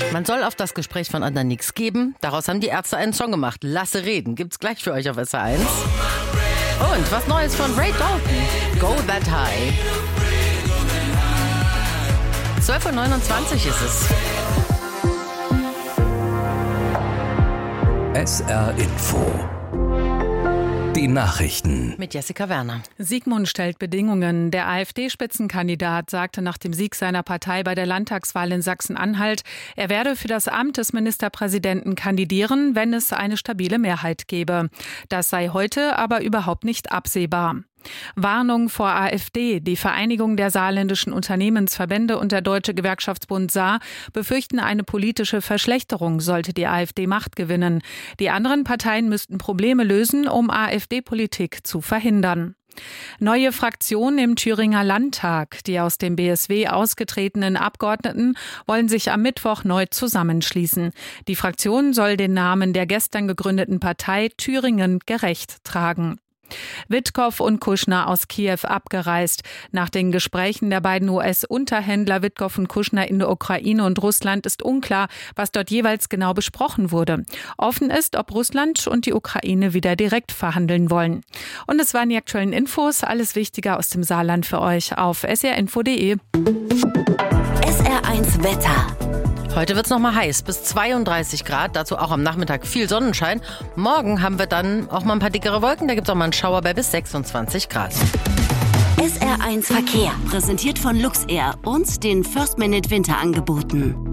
Man soll auf das Gespräch von anderen nichts geben. Daraus haben die Ärzte einen Song gemacht. Lasse reden. Gibt's gleich für euch auf SR1. Und was Neues von Ray Dalton. Go That High. 12:29 ist es. SR Info. Die Nachrichten. Mit Jessica Werner. Siegmund stellt Bedingungen. Der AfD-Spitzenkandidat sagte nach dem Sieg seiner Partei bei der Landtagswahl in Sachsen-Anhalt, er werde für das Amt des Ministerpräsidenten kandidieren, wenn es eine stabile Mehrheit gebe. Das sei heute aber überhaupt nicht absehbar. Warnung vor AfD. Die Vereinigung der saarländischen Unternehmensverbände und der Deutsche Gewerkschaftsbund Saar befürchten eine politische Verschlechterung, sollte die AfD Macht gewinnen. Die anderen Parteien müssten Probleme lösen, um AfD-Politik zu verhindern. Neue Fraktion im Thüringer Landtag. Die aus dem BSW ausgetretenen Abgeordneten wollen sich am Mittwoch neu zusammenschließen. Die Fraktion soll den Namen der gestern gegründeten Partei Thüringen gerecht tragen. Witkow und Kushner aus Kiew abgereist. Nach den Gesprächen der beiden US-Unterhändler Witkow und Kushner in der Ukraine und Russland ist unklar, was dort jeweils genau besprochen wurde. Offen ist, ob Russland und die Ukraine wieder direkt verhandeln wollen. Und es waren die aktuellen Infos. Alles Wichtige aus dem Saarland für euch auf srinfo.de. SR1 Wetter. Heute wird's noch mal heiß, bis 32 Grad, dazu auch am Nachmittag viel Sonnenschein. Morgen haben wir dann auch mal ein paar dickere Wolken, da gibt's auch mal einen Schauer bei bis 26 Grad. SR1 Verkehr, präsentiert von Luxair und den First Minute Winterangeboten.